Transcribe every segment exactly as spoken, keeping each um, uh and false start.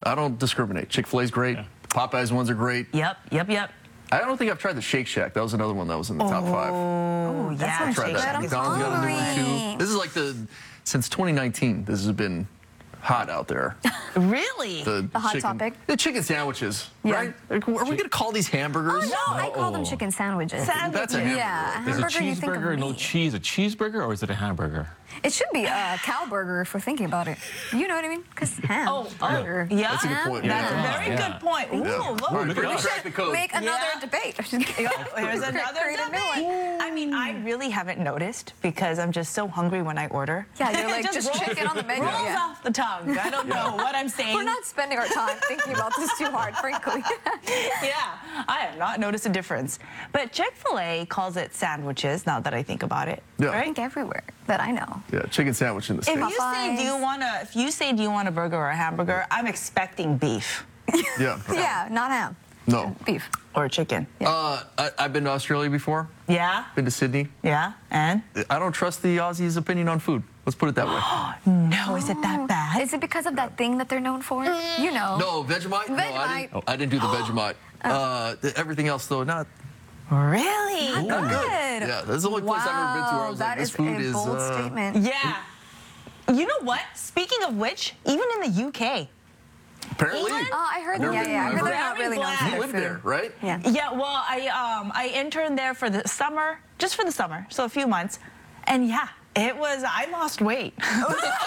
I don't discriminate. Chick-fil-A's great. Yeah. Popeyes ones are great. Yep, yep, yep. I don't think I've tried the Shake Shack. That was another one that was in the oh, top five. Oh, yeah. I tried that. McDonald's got a new one, too. This is like the, since twenty nineteen, this has been hot out there. Really? The, the hot chicken, topic? The chicken sandwiches, yeah. right? Are we going to call these hamburgers? Oh, no, I call them chicken sandwiches. Sandwiches. That's a hamburger. Yeah, a is hamburger, a you think cheeseburger of no meat. cheese a cheeseburger, or is it a hamburger? It should be a cow burger if we're thinking about it. You know what I mean? Because ham. Oh, burger. yeah. That's a good point. That's Yeah. a very Yeah. good point. Ooh, Yeah. look. Right, We we should crack the code. Make another Yeah. debate. Here's another Create a new debate. one. I mean, I really haven't noticed because I'm just so hungry when I order. Yeah, you're like, It just rolls- chicken on the menu. Rolls Yeah. off the tongue. I don't know what I'm saying. We're not spending our time thinking about this too hard, frankly. Yeah, I have not noticed a difference. But Chick-fil-A calls it sandwiches, now that I think about it. Yeah. I Right? think everywhere that I know. Yeah, chicken sandwich in the If States. you say, do you want to, if you say, do you want a burger or a hamburger, I'm expecting beef Yeah. Yeah, not ham. No. Beef. or chicken. Uh, I, I've been to Australia before. Yeah? Been to Sydney. Yeah? And? I don't trust the Aussies' opinion on food. Let's put it that way. No, is it that bad? Is it because of that thing that they're known for? You know. No, Vegemite? No, I Vegemite. didn't, I didn't do the Vegemite. Uh, the- everything else, though, not Really? Not good. Yeah, that's the only place I've ever been to where I was that like, this is food a is. bold uh, statement. Yeah. You know what? Speaking of which, even in the U K. Apparently. England? Oh, I heard. Never Yeah, been- yeah. I I've heard they're heard- not really known for You their You lived food. there, right? Yeah. Yeah, well, I um I interned there for the summer, just for the summer, so a few months. And yeah, it was, I lost weight. You're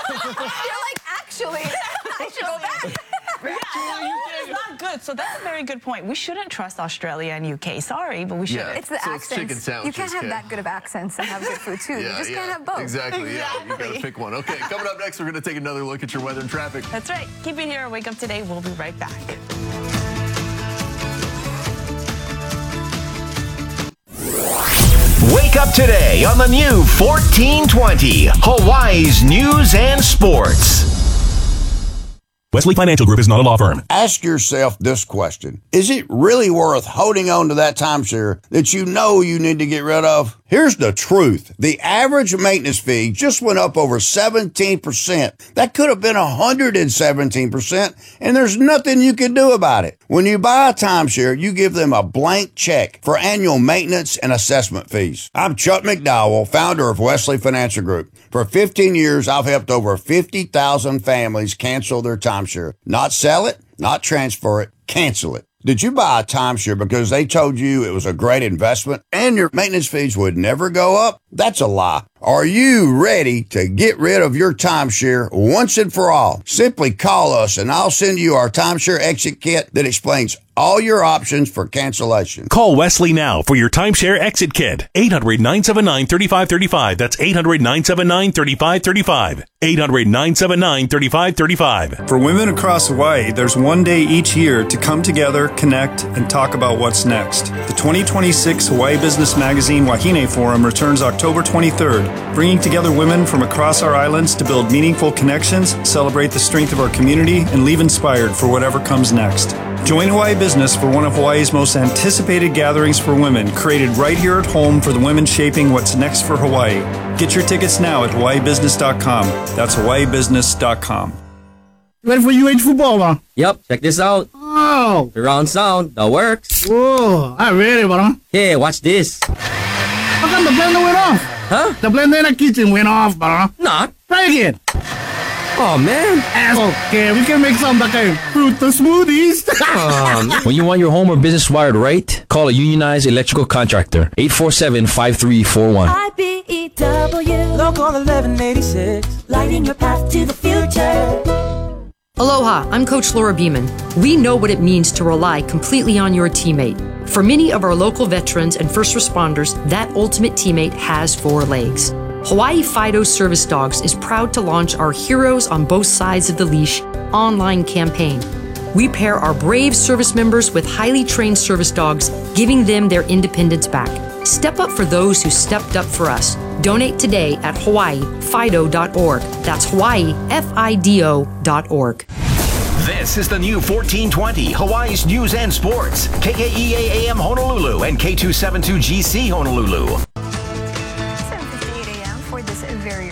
like, actually, I should go back. Yeah, it's not good. So that's a very good point. We shouldn't trust Australia and U K. Sorry, but we shouldn't. Yeah. It's the So it's chicken accents. sandwiches, You can't have Kay. that good of accents and have good food too. you just can't have both. Exactly, yeah. You gotta Exactly. pick one. Okay, coming up next, we're gonna take another look at your weather and traffic. That's right. Keep it here. Wake up today. We'll be right back. Wake up today on the new fourteen twenty, Hawaii's News and Sports. Wesley Financial Group is not a law firm. Ask yourself this question. Is it really worth holding on to that timeshare that you know you need to get rid of? Here's the truth. The average maintenance fee just went up over seventeen percent. That could have been one hundred seventeen percent, and there's nothing you can do about it. When you buy a timeshare, you give them a blank check for annual maintenance and assessment fees. I'm Chuck McDowell, founder of Wesley Financial Group. For fifteen years, I've helped over fifty thousand families cancel their timeshare. Not sell it, not transfer it, cancel it. Did you buy a timeshare because they told you it was a great investment and your maintenance fees would never go up? That's a lie. Are you ready to get rid of your timeshare once and for all? Simply call us and I'll send you our timeshare exit kit that explains all your options for cancellation. Call Wesley now for your timeshare exit kit. eight hundred, nine seven nine, three five three five. That's eight hundred, nine seven nine, three five three five. eight hundred, nine seven nine, three five three five. For women across Hawaii, there's one day each year to come together, connect, and talk about what's next. The twenty twenty-six Hawaii Business Magazine Wahine Forum returns October twenty-third, bringing together women from across our islands to build meaningful connections, celebrate the strength of our community, and leave inspired for whatever comes next. Join Hawaii Business for one of Hawaii's most anticipated gatherings for women, created right here at home for the women shaping what's next for Hawaii. Get your tickets now at hawaii business dot com. That's hawaii business dot com. Ready for U H football, bro? Yep, check this out. Oh, Surround sound, that works. whoa, I'm ready, bro. Hey, watch this. How come the blender went off? Huh? The blender in the kitchen went off, bro. Not. Try again. Oh, man. Okay, we can make some like a fruit the smoothies. Um, When you want your home or business wired right, call a unionized electrical contractor. eight four seven, five three four one. I B E W Local eleven eighty-six, lighting your path to the future. Aloha, I'm Coach Laura Beeman. We know what it means to rely completely on your teammate. For many of our local veterans and first responders, that ultimate teammate has four legs. Hawaii Fido Service Dogs is proud to launch our Heroes on Both Sides of the Leash online campaign. We pair our brave service members with highly trained service dogs, giving them their independence back. Step up for those who stepped up for us. Donate today at hawaii fido dot org. That's Hawaii F I D O dot org. This is the new fourteen twenty, Hawaii's News and Sports. K K E A A M Honolulu and K two seventy-two G C Honolulu. seven fifty-eight a m for this very early Aloha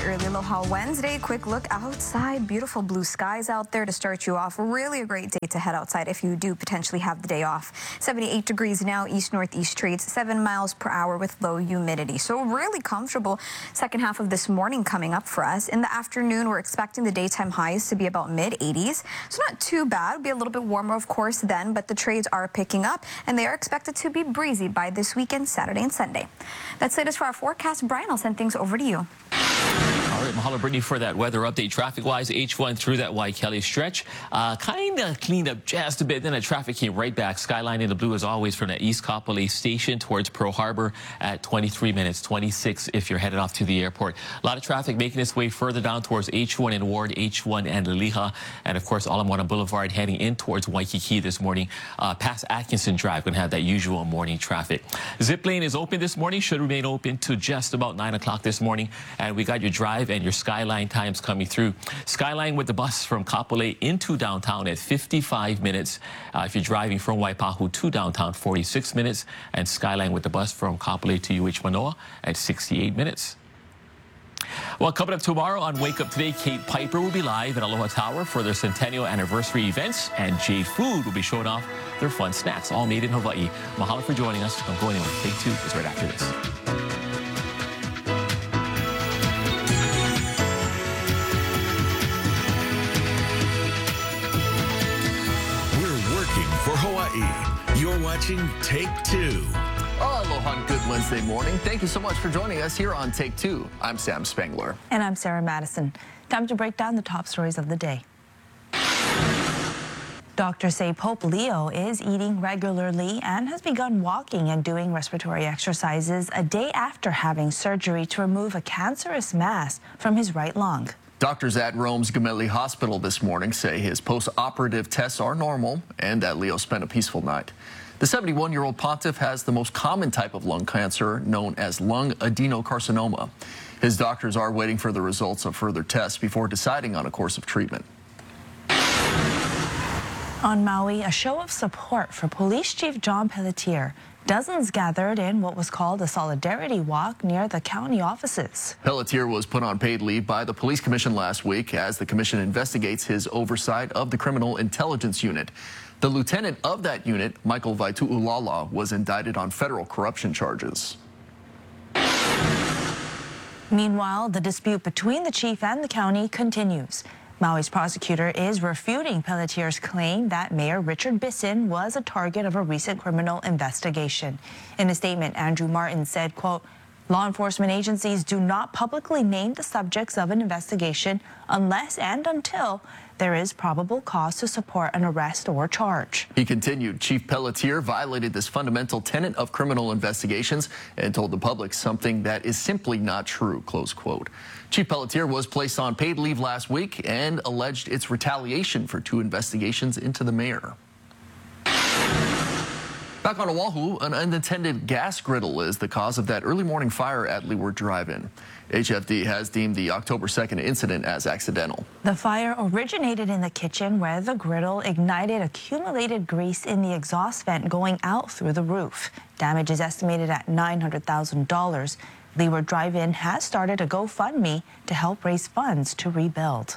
Aloha Wednesday. Quick look outside. Beautiful blue skies out there to start you off. Really a great day to head outside if you do potentially have the day off. seventy-eight degrees now, east-northeast trades, seven miles per hour with low humidity. So really comfortable second half of this morning coming up for us. In the afternoon, we're expecting the daytime highs to be about mid eighties. So not too bad. It'll be a little bit warmer, of course, then, but the trades are picking up, and they are expected to be breezy by this weekend, Saturday and Sunday. That's it as for our forecast. Brian, I'll send things over to you. All right, mahalo, Brittany, for that weather update. Traffic-wise, H one through that Waikele stretch. Uh, kind of cleaned up just a bit. Then the traffic came right back. Skyline in the blue, as always, from the East Kapolei Station towards Pearl Harbor at twenty-three minutes, twenty-six if you're headed off to the airport. A lot of traffic making its way further down towards H one and Ward, H one and Liliha. And, of course, Ala Moana Boulevard heading in towards Waikiki this morning. Uh, past Atkinson Drive, going to have that usual morning traffic. Zip lane is open this morning. Should remain open to just about nine o'clock this morning. And we got your drive and your Skyline times coming through. Skyline with the bus from Kapolei into downtown at fifty-five minutes. Uh, if you're driving from Waipahu to downtown, forty-six minutes. And Skyline with the bus from Kapolei to U H Manoa at sixty-eight minutes. Well, coming up tomorrow on Wake Up Today, Kate Piper will be live at Aloha Tower for their centennial anniversary events, and Jade Food will be showing off their fun snacks, all made in Hawaii. Mahalo for joining us. Don't go anywhere. Take two is right after this. For Hawaii, you're watching Take Two. Aloha and good Wednesday morning. Thank you so much for joining us here on Take Two. I'm Sam Spangler. And I'm Sarah Madison. Time to break down the top stories of the day. Doctors say Pope Leo is eating regularly and has begun walking and doing respiratory exercises a day after having surgery to remove a cancerous mass from his right lung. Doctors at Rome's Gemelli Hospital this morning say his post-operative tests are normal and that Leo spent a peaceful night. The seventy-one-year-old pontiff has the most common type of lung cancer, known as lung adenocarcinoma. His doctors are waiting for the results of further tests before deciding on a course of treatment. On Maui, a show of support for Police Chief John Pelletier. Dozens gathered in what was called a solidarity walk near the county offices. Pelletier was put on paid leave by the police commission last week as the commission investigates his oversight of the Criminal Intelligence Unit. The lieutenant of that unit, Michael Vaitu'ulala, was indicted on federal corruption charges. Meanwhile, the dispute between the chief and the county continues. Maui's prosecutor is refuting Pelletier's claim that Mayor Richard Bisson was a target of a recent criminal investigation. In a statement, Andrew Martin said, quote, law enforcement agencies do not publicly name the subjects of an investigation unless and until there is probable cause to support an arrest or charge. He continued, Chief Pelletier violated this fundamental tenet of criminal investigations and told the public something that is simply not true, close quote. Chief Pelletier was placed on paid leave last week and alleged it's retaliation for two investigations into the mayor. Back on Oahu, an unattended gas griddle is the cause of that early morning fire at Leeward Drive-In. H F D has deemed the October second incident as accidental. The fire originated in the kitchen where the griddle ignited accumulated grease in the exhaust vent going out through the roof. Damage is estimated at nine hundred thousand dollars. Leeward Drive-In has started a GoFundMe to help raise funds to rebuild.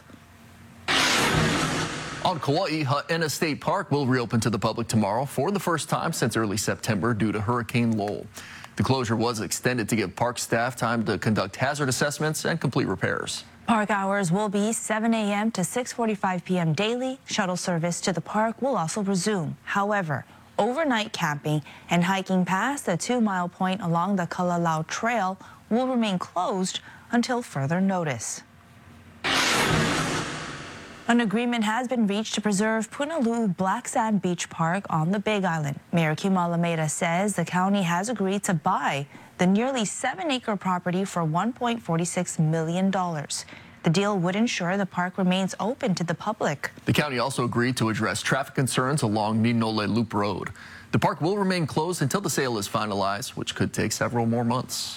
On Kauai, Ha'ena State Park will reopen to the public tomorrow for the first time since early September due to Hurricane Lowell. The closure was extended to give park staff time to conduct hazard assessments and complete repairs. Park hours will be seven a m to six forty-five p m daily. Shuttle service to the park will also resume. However, overnight camping and hiking past the two-mile point along the Kalalau Trail will remain closed until further notice. An agreement has been reached to preserve Punaluu Black Sand Beach Park on the Big Island. Mayor Kimo Alameda says the county has agreed to buy the nearly seven-acre property for one point four six million dollars. The deal would ensure the park remains open to the public. The county also agreed to address traffic concerns along Ninole Loop Road. The park will remain closed until the sale is finalized, which could take several more months.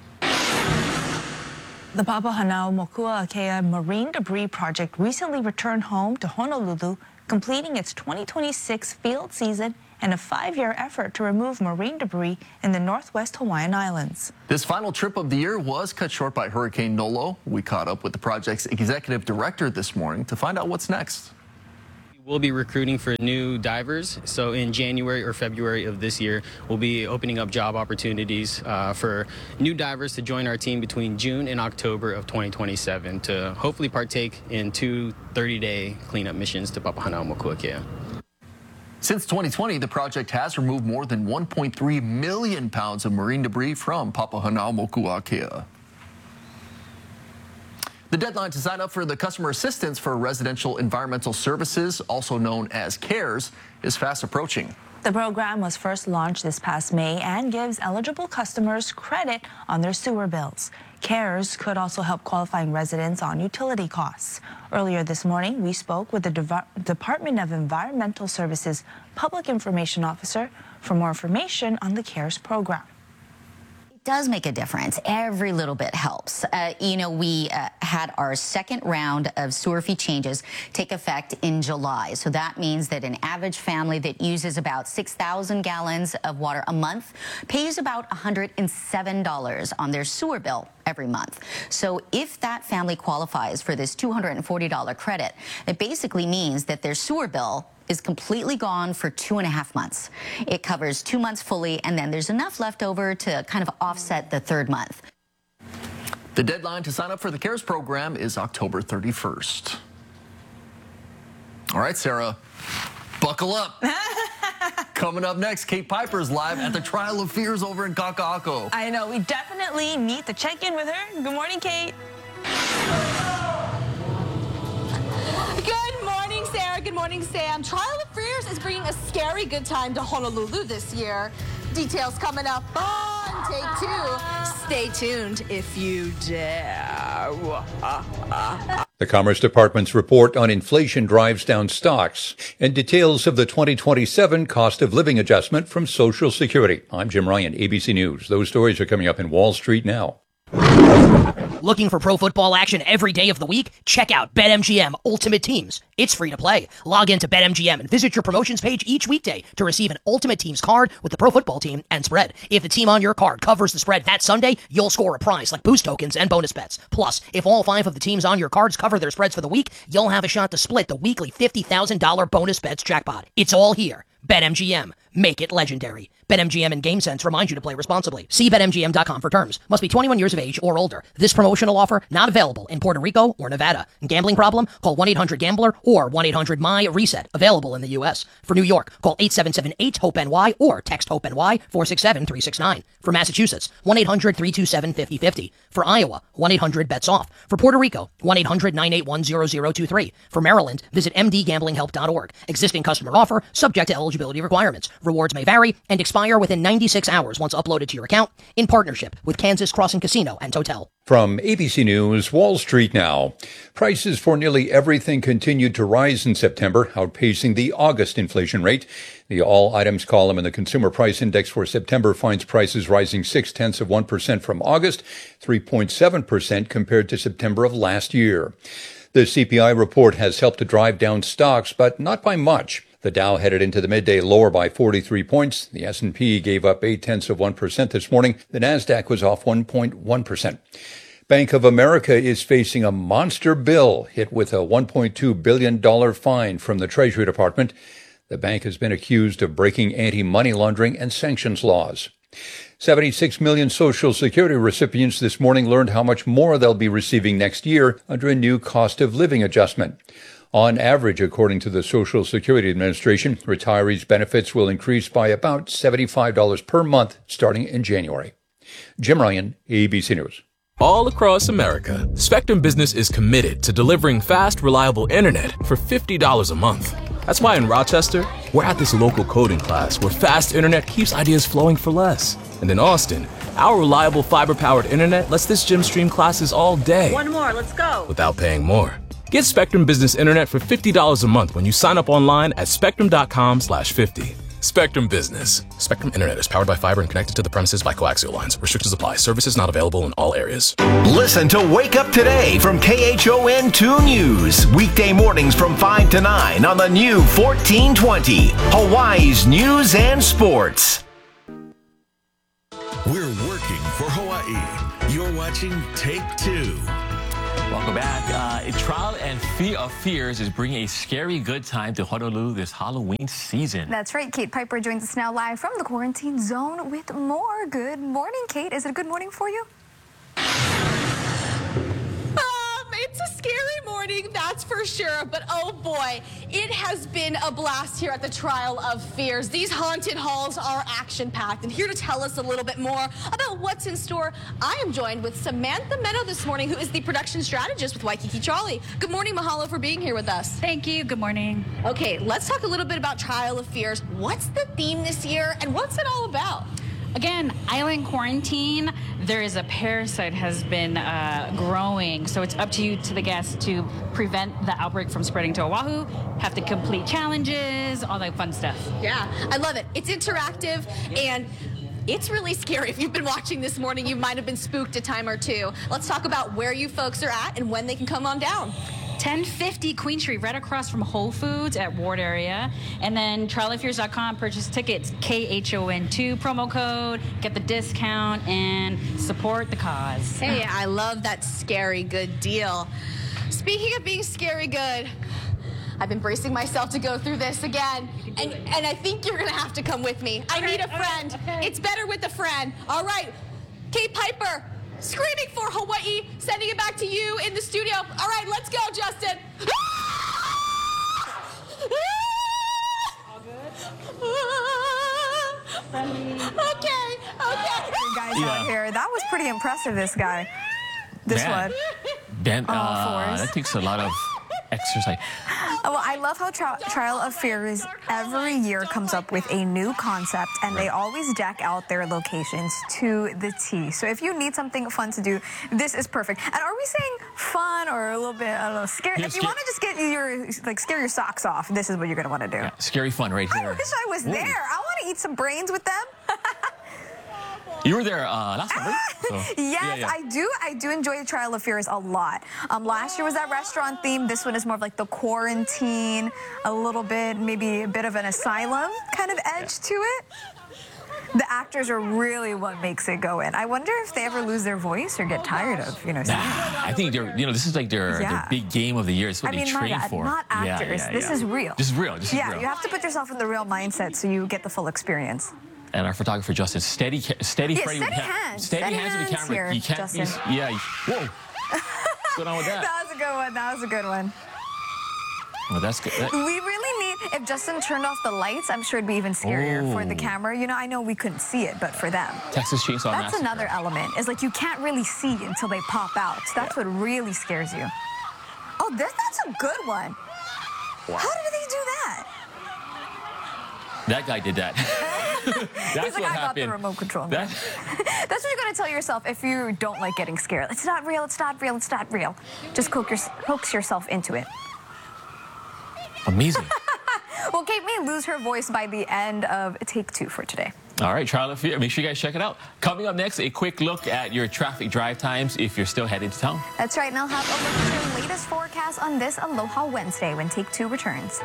The Papahanao Mokua Akea Marine Debris Project recently returned home to Honolulu, completing its twenty twenty-six field season and a five-year effort to remove marine debris in the Northwest Hawaiian Islands. This final trip of the year was cut short by Hurricane Nolo. We caught up with the project's executive director this morning to find out what's next. We'll be recruiting for new divers. So in January or February of this year, we'll be opening up job opportunities uh, for new divers to join our team between June and October of twenty twenty-seven to hopefully partake in two thirty-day cleanup missions to Papahanaumokuakea. Since twenty twenty, the project has removed more than one point three million pounds of marine debris from Papahanaumokuakea. The deadline to sign up for the customer assistance for residential environmental services, also known as CARES, is fast approaching. The program was first launched this past May and gives eligible customers credit on their sewer bills. CARES could also help qualifying residents on utility costs. Earlier this morning, we spoke with the De- Department of Environmental Services Public Information Officer for more information on the CARES program. Does make a difference. Every little bit helps. Uh, you know, we uh, had our second round of sewer fee changes take effect in July. So that means that an average family that uses about six thousand gallons of water a month pays about one hundred seven dollars on their sewer bill every month. So if that family qualifies for this two hundred forty dollars credit, it basically means that their sewer bill is completely gone for two and a half months. It covers two months fully, and then there's enough left over to kind of offset the third month. The deadline to sign up for the CARES program is October thirty-first. All right, Sarah, buckle up. Coming up next, Kate Piper's live at the Trial of Fears over in Kaka'ako. I know, we definitely need to check in with her. Good morning, Kate. Good morning, Sarah. Good morning, Sam. Trial of Fears is bringing a scary good time to Honolulu this year. Details coming up on Take Two. Stay tuned if you dare. The Commerce Department's report on inflation drives down stocks and details of the twenty twenty-seven cost of living adjustment from Social Security. I'm Jim Ryan, A B C News. Those stories are coming up in Wall Street now. Looking for pro football action every day of the week? Check out BetMGM Ultimate Teams. It's free to play. Log into BetMGM and visit your promotions page each weekday to receive an Ultimate Teams card with the pro football team and spread. If the team on your card covers the spread that Sunday, you'll score a prize like boost tokens and bonus bets. Plus, if all five of the teams on your cards cover their spreads for the week, you'll have a shot to split the weekly fifty thousand dollars bonus bets jackpot. It's all here. BetMGM. Make it legendary. BetMGM and GameSense remind you to play responsibly. See Bet M G M dot com for terms. Must be twenty-one years of age or older. This promotional offer not available in Puerto Rico or Nevada. Gambling problem? Call one eight hundred gambler or one eight hundred my reset. Available in the U S. For New York, call eight seven seven eight hope N Y or text HOPE-NY four six seven three six nine. For Massachusetts, one eight hundred three two seven five zero five zero. For Iowa, one eight hundred bets off. For Puerto Rico, one eight hundred nine eight one zero zero two three. For Maryland, visit m d gambling help dot org. Existing customer offer, subject to eligibility requirements. Rewards may vary and expire within ninety-six hours once uploaded to your account, in partnership with Kansas Crossing Casino and Hotel. From A B C News, Wall Street now. Prices for nearly everything continued to rise in September, outpacing the August inflation rate. The all items column in the Consumer Price Index for September finds prices rising six tenths of one percent from August, three point seven percent compared to September of last year. The C P I report has helped to drive down stocks, but not by much. The Dow headed into the midday lower by forty-three points. The S and P gave up eight tenths of one percent this morning. The Nasdaq was off one point one percent. Bank of America is facing a monster bill, hit with a one point two billion dollars fine from the Treasury Department. The bank has been accused of breaking anti-money laundering and sanctions laws. seventy-six million Social Security recipients this morning learned how much more they'll be receiving next year under a new cost of living adjustment. On average, according to the Social Security Administration, retirees' benefits will increase by about seventy-five dollars per month starting in January. Jim Ryan, A B C News. All across America, Spectrum Business is committed to delivering fast, reliable internet for fifty dollars a month. That's why in Rochester, we're at this local coding class where fast internet keeps ideas flowing for less. And in Austin, our reliable fiber-powered internet lets this gym stream classes all day. One more, let's go. Without paying more. Get Spectrum Business Internet for fifty dollars a month when you sign up online at spectrum dot com slash fifty. Spectrum Business. Spectrum Internet is powered by fiber and connected to the premises by coaxial lines. Restrictions apply. Services not available in all areas. Listen to Wake Up Today from K H O N two News. Weekday mornings from five to nine on the new fourteen twenty. Hawaii's News and Sports. We're working for Hawaii. You're watching Take Two. Welcome back. Uh, a Trial and Fear of Fears is bringing a scary good time to Honolulu this Halloween season. That's right. Kate Piper joins us now live from the quarantine zone with more. Good morning, Kate. Is it a good morning for you? It's a scary morning, that's for sure, but oh boy, it has been a blast here at the Trial of Fears. These haunted halls are action-packed, and here to tell us a little bit more about what's in store, I am joined with Samantha Meadow this morning, who is the production strategist with Waikiki Trolley. Good morning, mahalo for being here with us. Thank you, good morning. Okay, let's talk a little bit about Trial of Fears. What's the theme this year, and what's it all about? Again, island quarantine, there is a parasite has been uh, growing, so it's up to you, to the guests, to prevent the outbreak from spreading to Oahu, have to complete challenges, all that fun stuff. Yeah, I love it. It's interactive, and it's really scary. If you've been watching this morning, you might have been spooked a time or two. Let's talk about where you folks are at and when they can come on down. ten fifty Queen Street, right across from Whole Foods at Ward area. And then trial of fears dot com, purchase tickets, K H O N two promo code, get the discount, and support the cause. Hey, I love that scary good deal. Speaking of being scary good, I've been bracing myself to go through this again, and, and I think you're gonna have to come with me. I need a friend. Okay. It's better with a friend. All right, Kate Piper, screaming for Hawaii, sending it back to you in the studio. All right, let's go, Justin. All good? Okay, okay. You guys Yeah. out here, that was pretty impressive, this guy. This Man. one. Ben, Oh, uh, Forrest. that takes a lot of exercise. Oh, well, I love how tri Trial of Fears every year comes up with a new concept, and they always deck out their locations to the T. So if you need something fun to do, this is perfect. And are we saying fun or a little bit, I don't know, scary? Yeah, if you sca- want to just get your, like, scare your socks off, this is what you're going to want to do. Yeah, scary fun right I here. wish I was Ooh. there. I want to eat some brains with them. You were there uh, last time, right? So, Yes, yeah, yeah. I do. I do enjoy the Trial of Fears a lot. Um, last year was that restaurant theme. This one is more of like the quarantine, a little bit, maybe a bit of an asylum kind of edge yeah. to it. The actors are really what makes it go in. I wonder if they ever lose their voice or get tired of, you know. Nah, I think they're, you know, this is like their, Yeah. their big game of the year. It's what I mean, they my train God, for. not Yeah, actors. yeah, This yeah. is real. This is real. This is yeah, real. you have to put yourself in the real mindset so you get the full experience. And our photographer Justin, steady, ca- steady, Yeah, Freddie steady with the cam- hands. steady, Steady hands with the hands camera. here, you can't Justin. be, yeah. You, whoa, what's going on with that? That was a good one. That was a good one. Well, that's good. That- We really need, if Justin turned off the lights, I'm sure it'd be even scarier for the Oh. camera. You know, I know we couldn't see it, but for them. Texas Chainsaw That's Massacre. another element, is like you can't really see until they pop out. So that's what really scares you. Oh, this, that's a good one. Wow. How did they do that? That guy did that. That's He's like, what I got happened. the remote control. That- That's what you're going to tell yourself if you don't like getting scared. It's not real, it's not real, it's not real. Just coax, your, coax yourself into it. Amazing. Well, Kate may lose her voice by the end of Take Two for today. All right, Trial of Fear. Make sure you guys check it out. Coming up next, a quick look at your traffic drive times if you're still headed to town. That's right, and I'll have a look at your latest forecast on this Aloha Wednesday when Take Two returns.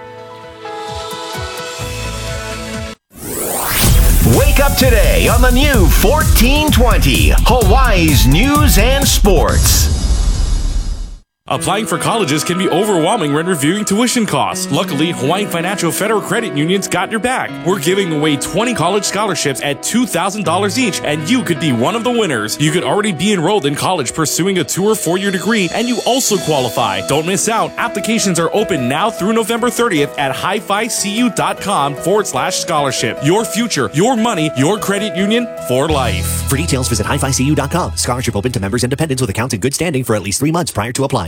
Wake up today on the new fourteen twenty, Hawaii's News and Sports. Applying for colleges can be overwhelming when reviewing tuition costs. Luckily, Hawaiian Financial Federal Credit Union's got your back. We're giving away twenty college scholarships at two thousand dollars each, and you could be one of the winners. You could already be enrolled in college pursuing a two or four-year degree, and you also qualify. Don't miss out. Applications are open now through November thirtieth at hi-fi-cu.com forward slash scholarship. Your future, your money, your credit union for life. For details, visit hi fi c u dot com. Scholarship open to members and dependents with accounts in good standing for at least three months prior to applying.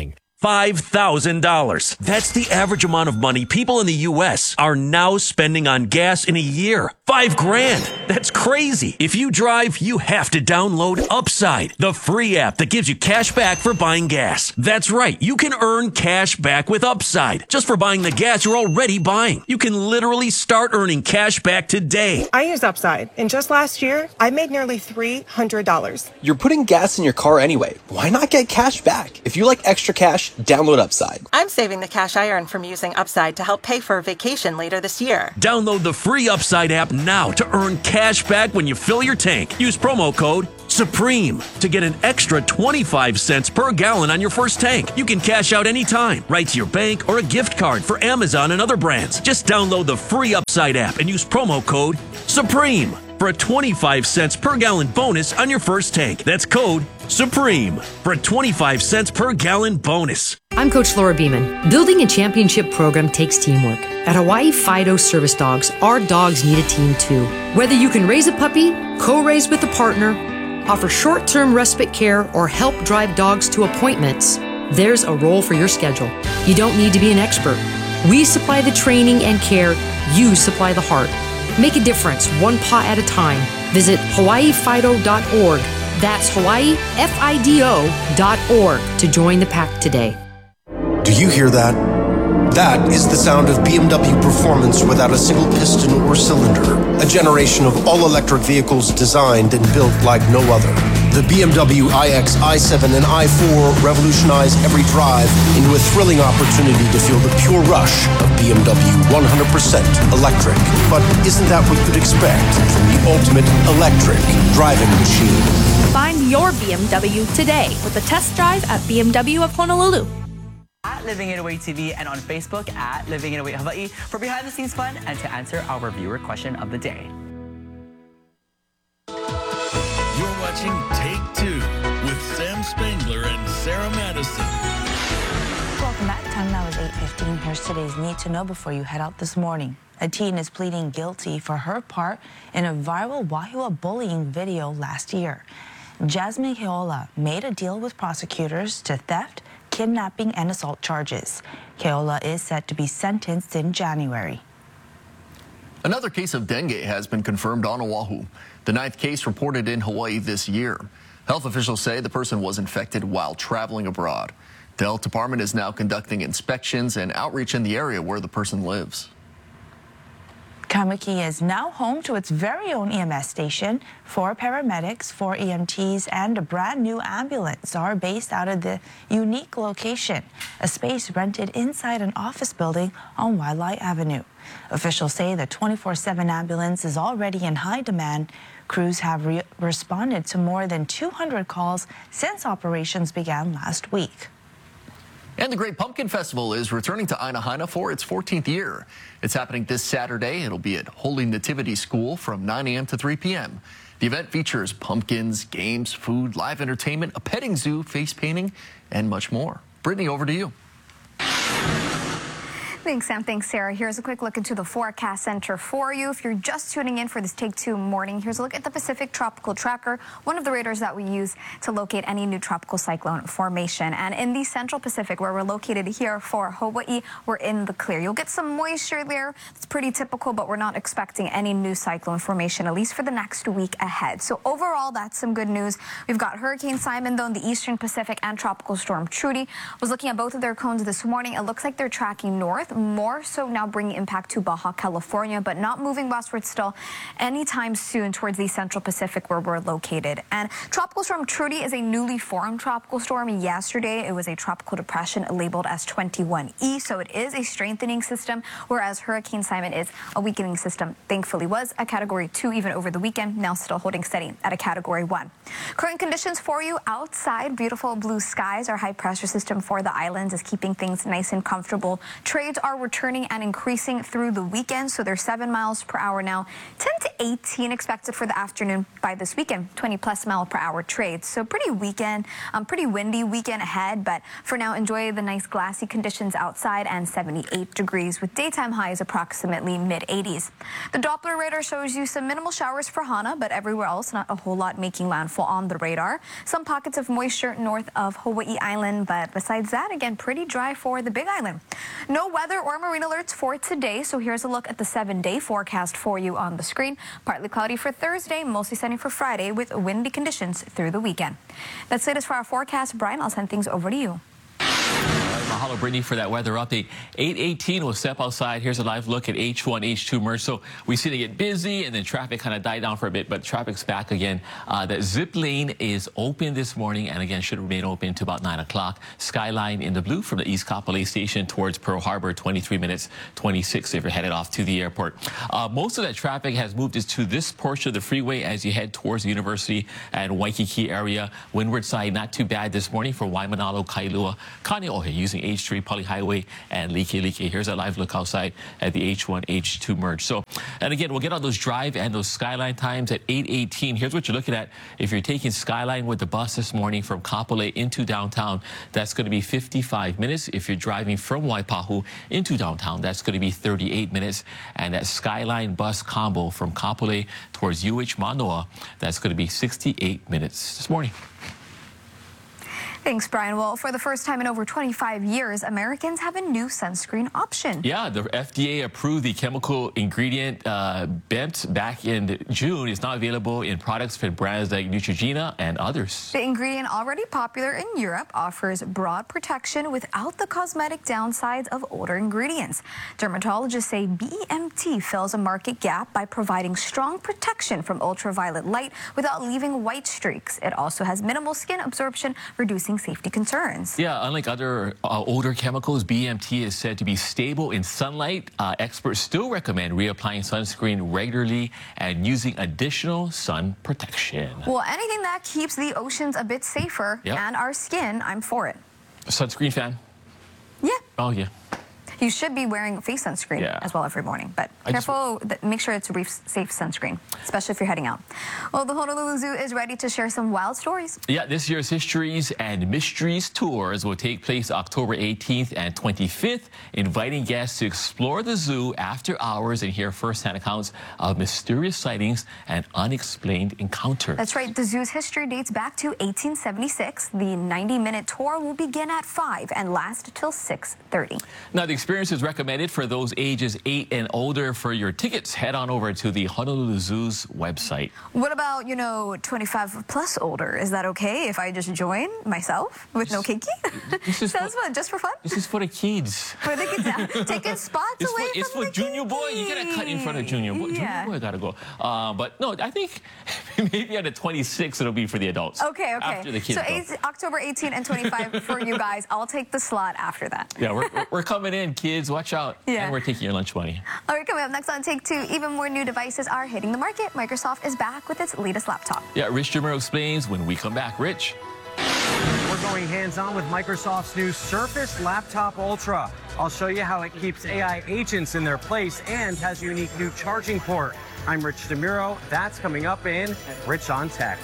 five thousand dollars. That's the average amount of money people in the U S are now spending on gas in a year. Five grand. That's crazy. If you drive, you have to download Upside, the free app that gives you cash back for buying gas. That's right. You can earn cash back with Upside just for buying the gas you're already buying. You can literally start earning cash back today. I use Upside, and just last year, I made nearly three hundred dollars. You're putting gas in your car anyway. Why not get cash back? If you like extra cash, download Upside. I'm saving the cash I earn from using Upside to help pay for a vacation later this year. Download the free Upside app now to earn cash back when you fill your tank. Use promo code Supreme to get an extra twenty-five cents per gallon on your first tank. You can cash out anytime, right to your bank or a gift card for Amazon and other brands. Just download the free Upside app and use promo code Supreme for a twenty-five cents per gallon bonus on your first tank. That's code Supreme for a twenty-five cents per gallon bonus. I'm Coach Laura Beeman. Building a championship program takes teamwork. At Hawaii Fido Service Dogs, our dogs need a team too. Whether you can raise a puppy, co-raise with a partner, offer short-term respite care, or help drive dogs to appointments, there's a role for your schedule. You don't need to be an expert. We supply the training and care. You supply the heart. Make a difference, one paw at a time. Visit hawaii fido dot org. That's Hawaii F I D O dot org to join the pack today. Do you hear that? That is the sound of B M W performance without a single piston or cylinder. A generation of all-electric vehicles designed and built like no other. The B M W iX, i seven, and i four revolutionize every drive into a thrilling opportunity to feel the pure rush of B M W one hundred percent electric. But isn't that what you'd expect from the ultimate electric driving machine? Find your B M W today with a test drive at B M W of Honolulu. At Living It Away T V and on Facebook at Living It Away Hawaii for behind the scenes fun and to answer our viewer question of the day. You're watching Take Two with Sam Spangler and Sarah Madison. Welcome back. Time now is eight fifteen. Here's today's Need to Know before you head out this morning. A teen is pleading guilty for her part in a viral Waiua bullying video last year. Jasmine Keola made a deal with prosecutors to theft, kidnapping, and assault charges. Keola is set to be sentenced in January. Another case of dengue has been confirmed on Oahu, the ninth case reported in Hawaii this year. Health officials say the person was infected while traveling abroad. The health department is now conducting inspections and outreach in the area where the person lives. Kamiki is now home to its very own E M S station. Four paramedics, four E M Ts, and a brand new ambulance are based out of the unique location, a space rented inside an office building on Waialae Avenue. Officials say the twenty-four seven ambulance is already in high demand. Crews have re responded to more than two hundred calls since operations began last week. And the Great Pumpkin Festival is returning to Aina Haina for its fourteenth year. It's happening this Saturday. It'll be at Holy Nativity School from nine A M to three P M The event features pumpkins, games, food, live entertainment, a petting zoo, face painting, and much more. Brittany, over to you. Thanks, Sam. Thanks, Sarah. Here's a quick look into the forecast center for you. If you're just tuning in for this Take Two morning, here's a look at the Pacific Tropical Tracker, one of the radars that we use to locate any new tropical cyclone formation. And in the Central Pacific, where we're located here for Hawaii, we're in the clear. You'll get some moisture there. It's pretty typical, but we're not expecting any new cyclone formation, at least for the next week ahead. So overall, that's some good news. We've got Hurricane Simon, though, in the Eastern Pacific, and Tropical Storm Trudy. Was looking at both of their cones this morning. It looks like they're tracking north, more so now bringing impact to Baja California, but not moving westward still anytime soon towards the Central Pacific where we're located. And Tropical Storm Trudy is a newly formed tropical storm. Yesterday, it was a tropical depression labeled as twenty-one E, so it is a strengthening system, whereas Hurricane Simon is a weakening system. Thankfully was a Category two even over the weekend, now still holding steady at a Category one. Current conditions for you outside, beautiful blue skies. Our high pressure system for the islands is keeping things nice and comfortable. Trades are returning and increasing through the weekend, so they're seven miles per hour now. ten to eighteen expected for the afternoon by this weekend. twenty plus mile per hour trades. So pretty weekend, um, pretty windy weekend ahead. But for now, enjoy the nice glassy conditions outside and seventy-eight degrees with daytime highs approximately mid eighties. The Doppler radar shows you some minimal showers for Hana, but everywhere else, not a whole lot making landfall on the radar. Some pockets of moisture north of Hawaii Island, but besides that, again, pretty dry for the Big Island. No weather or marine alerts for today, so here's a look at the seven-day forecast for you on the screen. Partly cloudy for Thursday, mostly sunny for Friday with windy conditions through the weekend. That's it for our forecast. Brian, I'll send things over to you. Mahalo, Brittany, for that weather update. eight eighteen, we'll step outside. Here's a live look at H one, H two merge. So we see it get busy, and then traffic kind of died down for a bit, but traffic's back again. Uh, that zip lane is open this morning, and again, should remain open to about nine o'clock. Skyline in the blue from the East Kapolei Station towards Pearl Harbor, twenty-three minutes, twenty-six if you're headed off to the airport. Uh, most of that traffic has moved to this portion of the freeway as you head towards the University and Waikiki area. Windward side, not too bad this morning for Waimanalo, Kailua, Kaneohe, using H three Pali Highway and Likelike. Here's a live look outside at the H one, H two merge. So, and again, we'll get on those drive and those Skyline times at eight eighteen. Here's what you're looking at. If you're taking Skyline with the bus this morning from Kapolei into downtown, that's going to be fifty-five minutes. If you're driving from Waipahu into downtown, that's going to be thirty-eight minutes. And that Skyline bus combo from Kapolei towards U H Manoa, that's going to be sixty-eight minutes this morning. Thanks, Brian. Well, for the first time in over twenty-five years, Americans have a new sunscreen option. Yeah, the F D A approved the chemical ingredient uh, bent back in June. It's now available in products from brands like Neutrogena and others. The ingredient, already popular in Europe, offers broad protection without the cosmetic downsides of older ingredients. Dermatologists say B M T fills a market gap by providing strong protection from ultraviolet light without leaving white streaks. It also has minimal skin absorption, reducing safety concerns. Yeah, unlike other uh, older chemicals, B M T is said to be stable in sunlight. Uh, experts still recommend reapplying sunscreen regularly and using additional sun protection. Well, anything that keeps the oceans a bit safer yep. and our skin, I'm for it. Sunscreen fan? Yeah. Oh, yeah. You should be wearing face sunscreen yeah. as well every morning, but I careful, just... make sure it's a reef safe sunscreen, especially if you're heading out. Well, the Honolulu Zoo is ready to share some wild stories. Yeah, this year's Histories and Mysteries Tours will take place October eighteenth and twenty-fifth, inviting guests to explore the zoo after hours and hear first-hand accounts of mysterious sightings and unexplained encounters. That's right. The zoo's history dates back to eighteen seventy-six. The ninety minute tour will begin at five and last till six thirty. Now, the experience is recommended for those ages eight and older. For your tickets, head on over to the Honolulu Zoo's website. What about, you know, twenty-five plus older? Is that okay if I just join myself with no keiki? This is Sounds fun, just for fun? This is for the kids. For the kids, yeah. Taking spots it's away for, from It's for the junior boy. You gotta cut in front of junior boy. Yeah. Junior boy gotta go. Uh, but no, I think maybe on the twenty-sixth it'll be for the adults. Okay, okay. After the kids so eight, October eighteenth and twenty-five for you guys. I'll take the slot after that. Yeah, we're, we're coming in, kids. Watch out. Yeah. And we're taking your lunch money. All right, coming up next on Take Two, even more new devices are hitting the market. Microsoft is back with its latest laptop. Yeah, Rich Jimmer explains when we come back. Rich. We're going hands-on with Microsoft's new Surface Laptop Ultra. I'll show you how it keeps A I agents in their place and has a unique new charging port. I'm Rich DeMuro. That's coming up in Rich on Tech.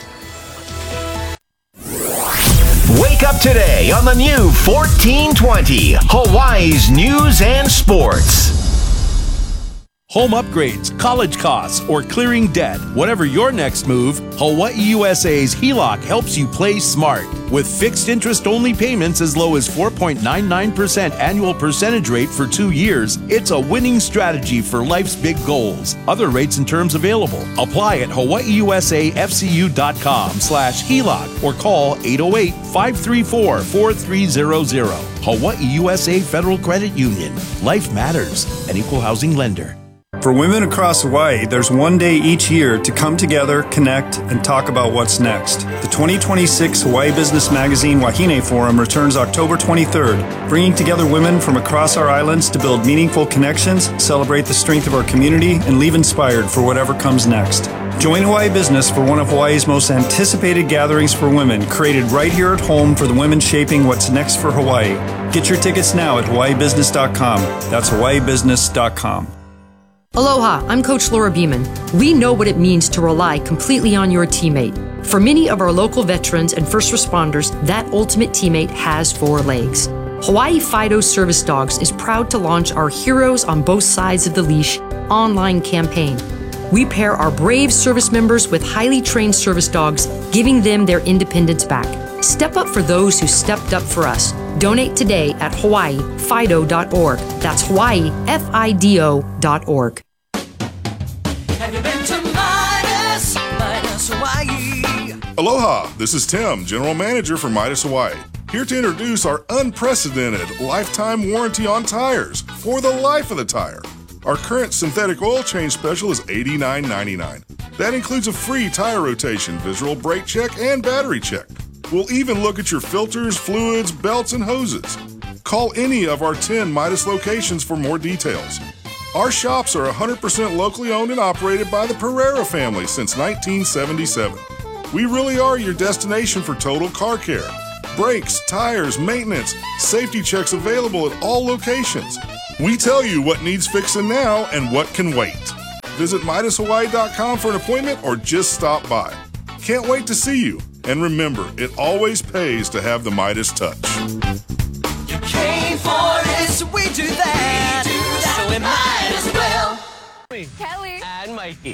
Wake up today on the new fourteen twenty, Hawaii's News and Sports. Home upgrades, college costs, or clearing debt. Whatever your next move, Hawaii U S A's H E L O C helps you play smart. With fixed interest-only payments as low as four point nine nine percent annual percentage rate for two years, it's a winning strategy for life's big goals. Other rates and terms available. Apply at hawaiiusafcu.com slash HELOC or call eight oh eight, five three four, four three zero zero. Hawaii U S A Federal Credit Union. Life matters. An equal housing lender. For women across Hawaii, there's one day each year to come together, connect, and talk about what's next. The twenty twenty-six Hawaii Business Magazine Wahine Forum returns October twenty-third, bringing together women from across our islands to build meaningful connections, celebrate the strength of our community, and leave inspired for whatever comes next. Join Hawaii Business for one of Hawaii's most anticipated gatherings for women, created right here at home for the women shaping what's next for Hawaii. Get your tickets now at hawaii business dot com. That's hawaii business dot com. Aloha, I'm Coach Laura Beeman. We know what it means to rely completely on your teammate. For many of our local veterans and first responders, that ultimate teammate has four legs. Hawaii Fido Service Dogs is proud to launch our Heroes on Both Sides of the Leash online campaign. We pair our brave service members with highly trained service dogs, giving them their independence back. Step up for those who stepped up for us. Donate today at hawaii fido dot org. That's Hawaii F I D O dot org. Have you been to Midas, Midas Hawaii? Aloha, this is Tim, General Manager for Midas Hawaii. Here to introduce our unprecedented lifetime warranty on tires for the life of the tire. Our current synthetic oil change special is eighty-nine ninety-nine. That includes a free tire rotation, visual brake check, and battery check. We'll even look at your filters, fluids, belts, and hoses. Call any of our ten Midas locations for more details. Our shops are one hundred percent locally owned and operated by the Pereira family since nineteen seventy-seven. We really are your destination for total car care. Brakes, tires, maintenance, safety checks available at all locations. We tell you what needs fixing now and what can wait. Visit Midas Hawaii dot com for an appointment or just stop by. Can't wait to see you. And remember, it always pays to have the Midas touch. You came for this, we do that. We do that. So we might as well. Kelly. And Mikey.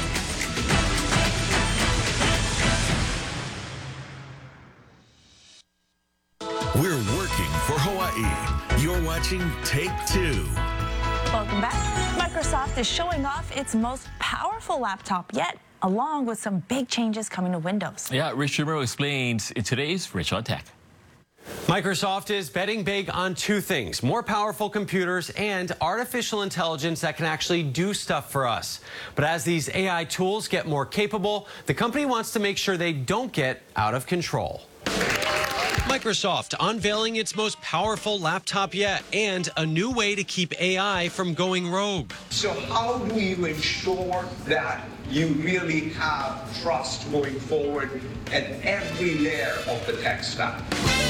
We're working for Hawaii. You're watching Take Two. Welcome back. Microsoft is showing off its most powerful laptop yet, along with some big changes coming to Windows. Yeah, Rich Romero explains in today's Rich on Tech. Microsoft is betting big on two things: more powerful computers and artificial intelligence that can actually do stuff for us. But as these A I tools get more capable, the company wants to make sure they don't get out of control. Microsoft unveiling its most powerful laptop yet and a new way to keep A I from going rogue. So how do you ensure that you really have trust going forward at every layer of the tech stack?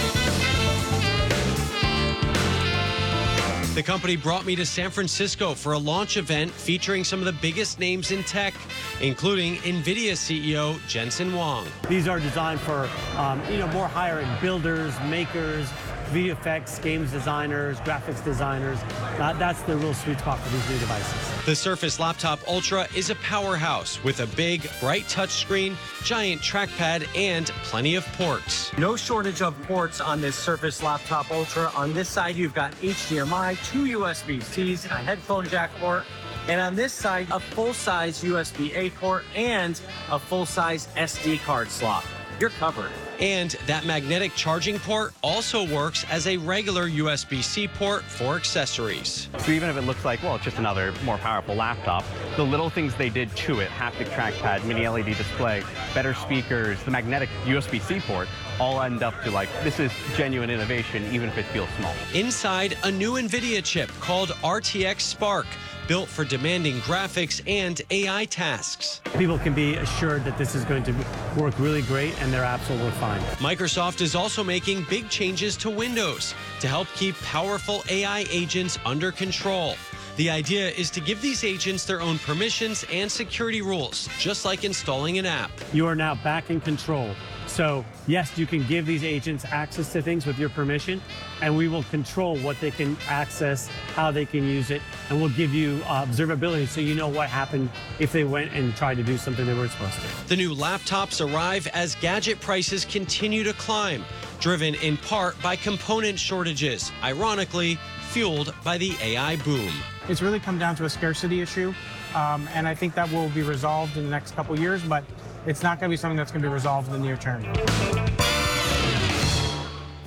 The company brought me to San Francisco for a launch event featuring some of the biggest names in tech, including NVIDIA C E O Jensen Huang. These are designed for um, you know, more higher-end builders, makers, video effects, games designers, graphics designers. That, that's the real sweet spot for these new devices. The Surface Laptop Ultra is a powerhouse with a big, bright touchscreen, giant trackpad, and plenty of ports. No shortage of ports on this Surface Laptop Ultra. On this side, you've got H D M I, two U S B Cs, a headphone jack port, and on this side, a full-size U S B A port and a full-size S D card slot. You're covered. And that magnetic charging port also works as a regular U S B C port for accessories. So even if it looks like, well, it's just another more powerful laptop, the little things they did to it, haptic trackpad, mini L E D display, better speakers, the magnetic U S B C port, all end up to like, this is genuine innovation, even if it feels small. Inside, a new NVIDIA chip called R T X Spark, built for demanding graphics and A I tasks. People can be assured that this is going to work really great and their apps will work fine. Microsoft is also making big changes to Windows to help keep powerful A I agents under control. The idea is to give these agents their own permissions and security rules, just like installing an app. You are now back in control. So yes, you can give these agents access to things with your permission, and we will control what they can access, how they can use it, and we'll give you uh, observability so you know what happened if they went and tried to do something they weren't supposed to. The new laptops arrive as gadget prices continue to climb, driven in part by component shortages, ironically fueled by the A I boom. It's really come down to a scarcity issue, um, and I think that will be resolved in the next couple years, but it's not going to be something that's going to be resolved in the near term. The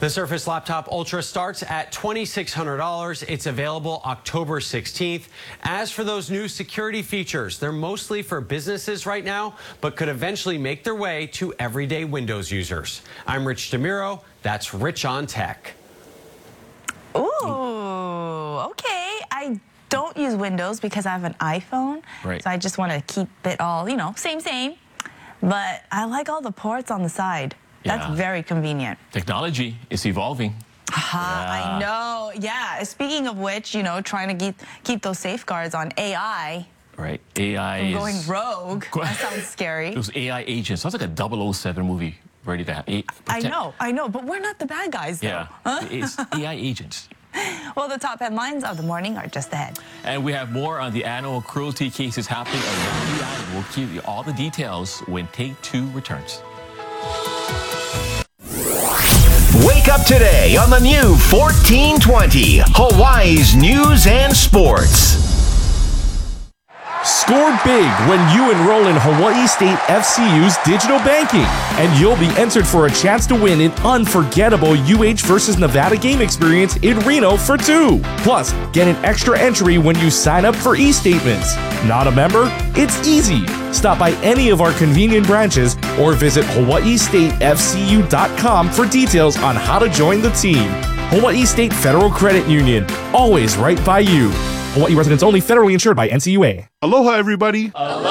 The Surface Laptop Ultra starts at twenty-six hundred dollars. It's available October sixteenth. As for those new security features, they're mostly for businesses right now, but could eventually make their way to everyday Windows users. I'm Rich DeMuro. That's Rich on Tech. Ooh, okay. I don't use Windows because I have an iPhone. Right. So I just want to keep it all, you know, same, same. But I like all the ports on the side. That's Yeah. very convenient. Technology is evolving. Aha, Yeah. I know. Yeah. Speaking of which, you know, trying to keep, keep those safeguards on A I. Right. A I From is... going rogue. That sounds scary. Those A I agents. Sounds like a double oh seven movie ready to have. I know, I know, but we're not the bad guys, though. Yeah. Huh? It's A I agents. Well, the top headlines of the morning are just ahead. And we have more on the animal cruelty cases happening around the island. We'll give you all the details when Take Two returns. Wake up today on the new fourteen twenty, Hawaii's News and Sports. Score big when you enroll in Hawaii State F C U's digital banking, and you'll be entered for a chance to win an unforgettable U H versus Nevada game experience in Reno for two. Plus, get an extra entry when you sign up for e-statements. Not a member? It's easy. Stop by any of our convenient branches or visit hawaii state f c u dot com for details on how to join the team. Hawaii State Federal Credit Union, always right by you. Hawaii residents only, federally insured by N C U A. Aloha, everybody.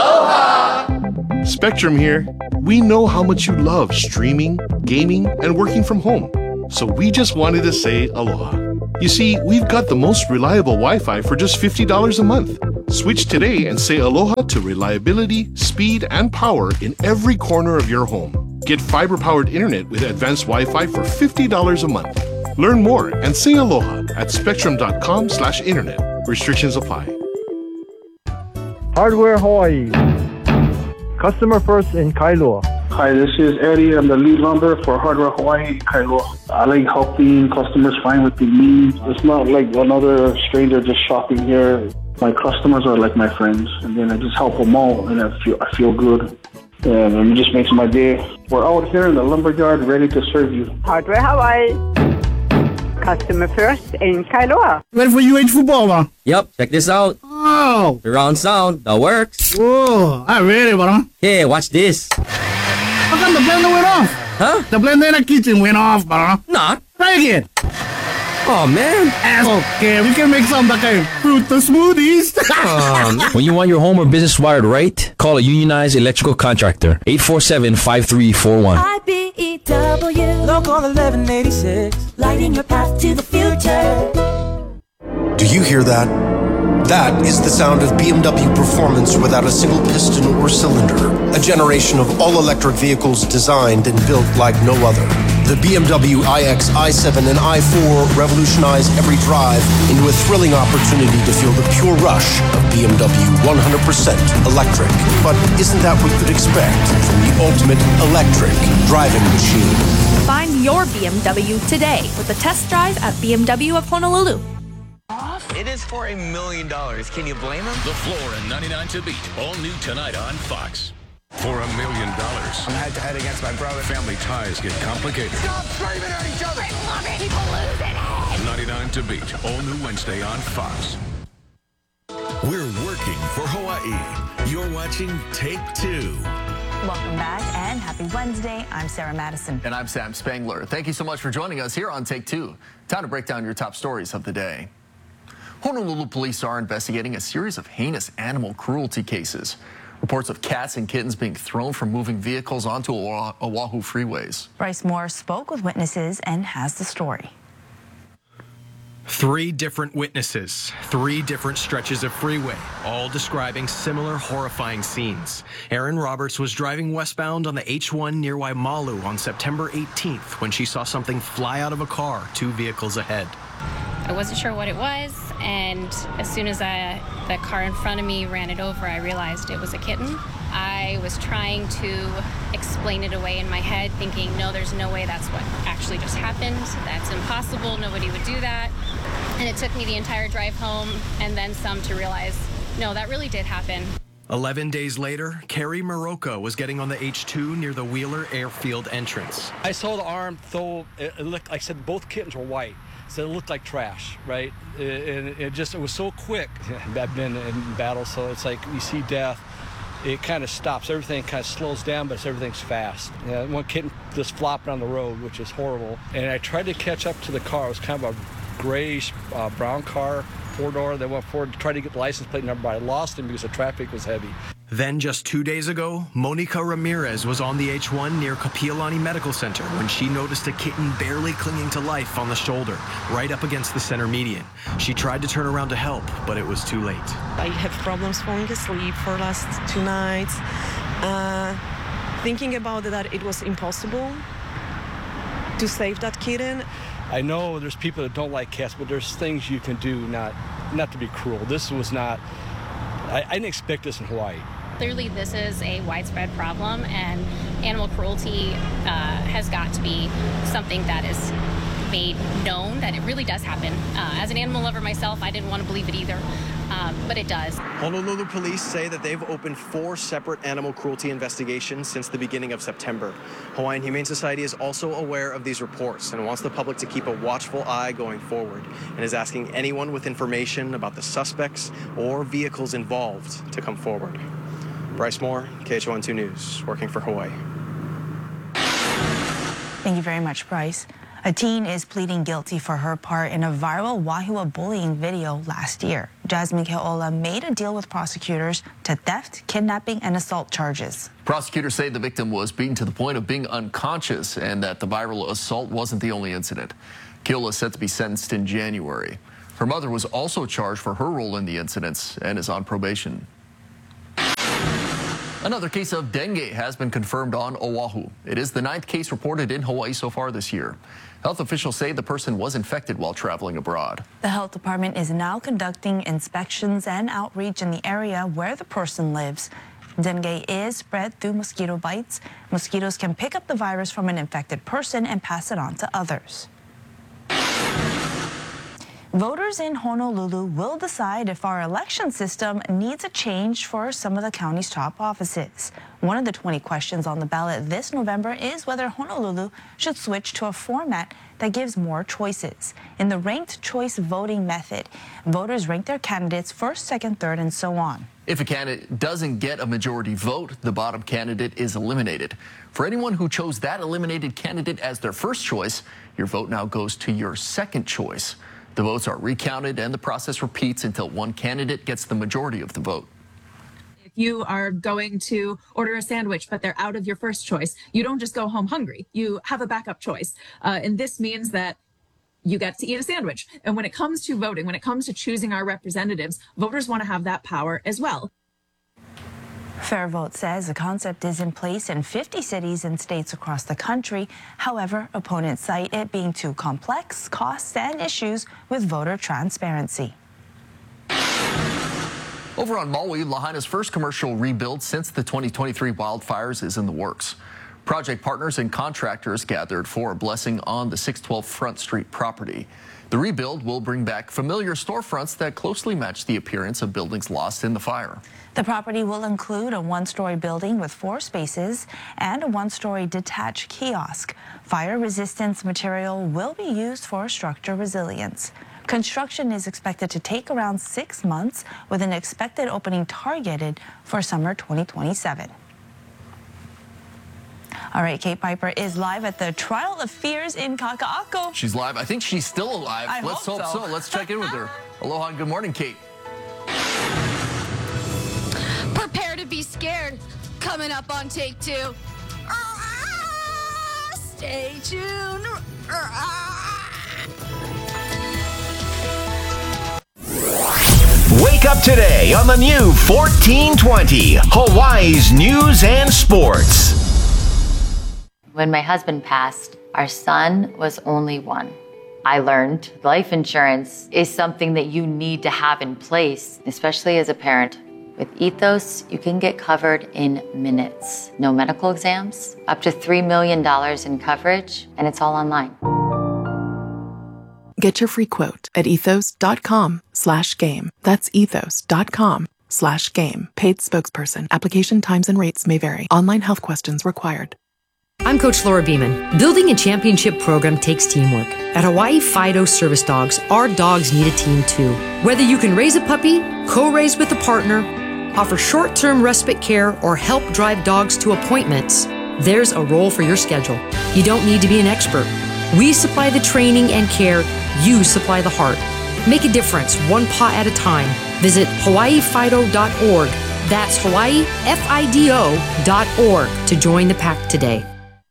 Aloha. Spectrum here. We know how much you love streaming, gaming, and working from home. So we just wanted to say aloha. You see, we've got the most reliable Wi-Fi for just fifty dollars a month. Switch today and say aloha to reliability, speed, and power in every corner of your home. Get fiber-powered internet with advanced Wi-Fi for fifty dollars a month. Learn more and say aloha at spectrum dot com slash internet. Restrictions apply. Hardware Hawaii. Customer first in Kailua. Hi, this is Eddie. I'm the lead lumber for Hardware Hawaii in Kailua. I like helping customers find what they need. It's not like another stranger just shopping here. My customers are like my friends, and then I just help them out, and I feel I feel good. And it just makes my day. We're out here in the lumberyard ready to serve you. Hardware Hawaii. Customer first in Kailua. Ready for U H football, man? Yep, check this out. Oh! Surround sound, that works. Whoa, I'm ready, bro. Hey, watch this. How come the blender went off? Huh? The blender in the kitchen went off, bro. Nah. Try again. Oh, man. Okay, we can make some like a fruit smoothies. um, when you want your home or business wired right, call a unionized electrical contractor. eight four seven, five three four one. I B E W, Local eleven eighty-six, lighting your path to the future. Do you hear that? That is the sound of B M W performance without a single piston or cylinder. A generation of all-electric vehicles designed and built like no other. The B M W iX, i seven, and i four revolutionize every drive into a thrilling opportunity to feel the pure rush of B M W one hundred percent electric. But isn't that what you'd expect from the ultimate electric driving machine? Find your B M W today with a test drive at B M W of Honolulu. It is for a million dollars. Can you blame him? The Floor and ninety-nine to beat. All new tonight on Fox. For a million dollars. I'm head to head against my brother. Family ties get complicated. Stop screaming at each other. I love it. People losing it. ninety-nine to beat. All new Wednesday on Fox. We're working for Hawaii. You're watching Take Two. Welcome back and happy Wednesday. I'm Sarah Madison. And I'm Sam Spangler. Thank you so much for joining us here on Take Two. Time to break down your top stories of the day. Honolulu police are investigating a series of heinous animal cruelty cases. Reports of cats and kittens being thrown from moving vehicles onto Oahu freeways. Bryce Moore spoke with witnesses and has the story. Three different witnesses, three different stretches of freeway, all describing similar horrifying scenes. Erin Roberts was driving westbound on the H one near Waimalu on September eighteenth when she saw something fly out of a car two vehicles ahead. I wasn't sure what it was, and as soon as I, the car in front of me ran it over, I realized it was a kitten. I was trying to explain it away in my head, thinking, no, there's no way that's what actually just happened. That's impossible. Nobody would do that. And it took me the entire drive home and then some to realize, no, that really did happen. Eleven days later, Kerry Morocco was getting on the H two near the Wheeler Airfield entrance. I saw the arm throw, it looked, like I said, both kittens were white. So it looked like trash, right? And it, it just, it was so quick. I've been in battle, so it's like you see death, it kind of stops. Everything kind of slows down, but everything's fast. Yeah, one kitten just flopped on the road, which is horrible. And I tried to catch up to the car. It was kind of a grayish uh, brown car, four-door. They went forward to try to get the license plate number, but I lost him because the traffic was heavy. Then just two days ago, Monica Ramirez was on the H one near Kapiolani Medical Center when she noticed a kitten barely clinging to life on the shoulder, right up against the center median. She tried to turn around to help, but it was too late. I have problems falling asleep for the last two nights. Uh, thinking about that, it was impossible to save that kitten. I know there's people that don't like cats, but there's things you can do not, not to be cruel. This was not, I, I didn't expect this in Hawaii. Clearly, this is a widespread problem, and animal cruelty uh, has got to be something that is made known, that it really does happen. Uh, as an animal lover myself, I didn't want to believe it either, um, but it does. Honolulu police say that they've opened four separate animal cruelty investigations since the beginning of September. Hawaiian Humane Society is also aware of these reports and wants the public to keep a watchful eye going forward, and is asking anyone with information about the suspects or vehicles involved to come forward. Bryce Moore, K H O N two News, working for Hawaii. Thank you very much, Bryce. A teen is pleading guilty for her part in a viral Wahua bullying video last year. Jasmine Keola made a deal with prosecutors to theft, kidnapping, and assault charges. Prosecutors say the victim was beaten to the point of being unconscious and that the viral assault wasn't the only incident. Keola is set to be sentenced in January. Her mother was also charged for her role in the incidents and is on probation. Another case of dengue has been confirmed on Oahu. It is the ninth case reported in Hawaii so far this year. Health officials say the person was infected while traveling abroad. The health department is now conducting inspections and outreach in the area where the person lives. Dengue is spread through mosquito bites. Mosquitoes can pick up the virus from an infected person and pass it on to others. Voters in Honolulu will decide if our election system needs a change for some of the county's top offices. One of the twenty questions on the ballot this November is whether Honolulu should switch to a format that gives more choices. In the ranked choice voting method, voters rank their candidates first, second, third, and so on. If a candidate doesn't get a majority vote, the bottom candidate is eliminated. For anyone who chose that eliminated candidate as their first choice, your vote now goes to your second choice. The votes are recounted and the process repeats until one candidate gets the majority of the vote. If you are going to order a sandwich, but they're out of your first choice, you don't just go home hungry. You have a backup choice. Uh, and this means that you get to eat a sandwich. And when it comes to voting, when it comes to choosing our representatives, voters want to have that power as well. Fair Vote says the concept is in place in fifty cities and states across the country. However, opponents cite it being too complex, costs, and issues with voter transparency. Over on Maui, Lahaina's first commercial rebuild since the twenty twenty-three wildfires is in the works. Project partners and contractors gathered for a blessing on the six twelve Front Street property. The rebuild will bring back familiar storefronts that closely match the appearance of buildings lost in the fire. The property will include a one-story building with four spaces and a one-story detached kiosk. Fire resistance material will be used for structure resilience. Construction is expected to take around six months with an expected opening targeted for summer twenty twenty-seven. All right, Kate Piper is live at the Trial of Fears in Kaka'ako. She's live. I think she's still alive. I Let's hope hope so. so. Let's check in with her. Aloha and good morning, Kate. Prepare to be scared. Coming up on Take Two. Ah, stay tuned. Wake up today on the new fourteen twenty, Hawaii's News and Sports. When my husband passed, our son was only one. I learned life insurance is something that you need to have in place, especially as a parent. With Ethos, you can get covered in minutes. No medical exams, up to three million dollars in coverage, and it's all online. Get your free quote at ethos.com slash game. That's ethos.com slash game. Paid spokesperson. Application times and rates may vary. Online health questions required. I'm Coach Laura Beeman. Building a championship program takes teamwork. At Hawaii Fido Service Dogs, our dogs need a team too. Whether you can raise a puppy, co-raise with a partner, offer short-term respite care, or help drive dogs to appointments, there's a role for your schedule. You don't need to be an expert. We supply the training and care. You supply the heart. Make a difference, one paw at a time. Visit hawaii fido dot org. That's Hawaii F I D O dot org to join the pack today.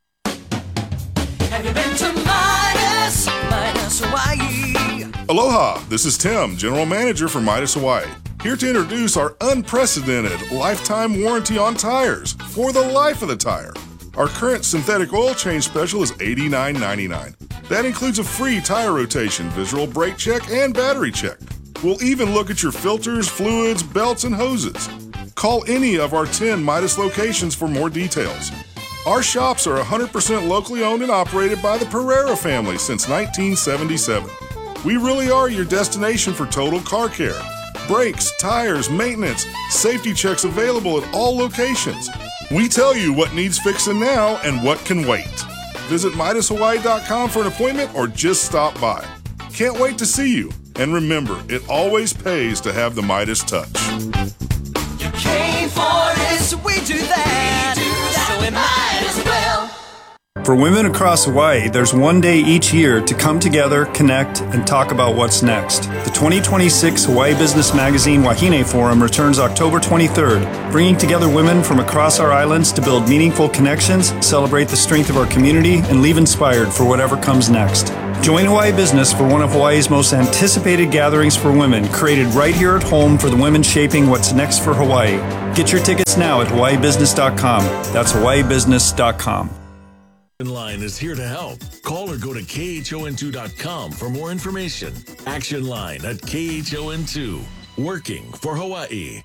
Have you been to Midas, Midas Hawaii? Aloha, this is Tim, General Manager for Midas Hawaii. Here to introduce our unprecedented lifetime warranty on tires for the life of the tire. Our current synthetic oil change special is eighty-nine ninety-nine. That includes a free tire rotation, visual brake check, and battery check. We'll even look at your filters, fluids, belts, and hoses. Call any of our ten Midas locations for more details. Our shops are one hundred percent locally owned and operated by the Pereira family since nineteen seventy-seven. We really are your destination for total car care. Brakes, tires, maintenance, safety checks available at all locations. We tell you what needs fixing now and what can wait. Visit Midas Hawaii dot com for an appointment or just stop by. Can't wait to see you. And remember, it always pays to have the Midas touch. You came for this, we do that, we do that. So we might as well. For women across Hawaii, there's one day each year to come together, connect, and talk about what's next. The twenty twenty-six Hawaii Business Magazine Wahine Forum returns October twenty-third, bringing together women from across our islands to build meaningful connections, celebrate the strength of our community, and leave inspired for whatever comes next. Join Hawaii Business for one of Hawaii's most anticipated gatherings for women, created right here at home for the women shaping what's next for Hawaii. Get your tickets now at hawaii business dot com. That's hawaii business dot com. Line is here to help. Call or go to K H O N two dot com for more information. Action Line at K H O N two. Working for Hawaii.